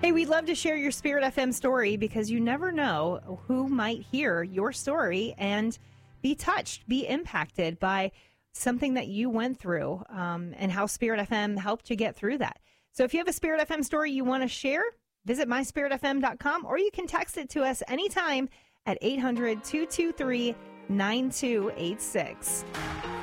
Hey, we'd love to share your Spirit FM story because you never know who might hear your story and be touched, be impacted by something that you went through, and how Spirit FM helped you get through that. So if you have a Spirit FM story you want to share, visit myspiritfm.com, or you can text it to us anytime at 800-223-9286.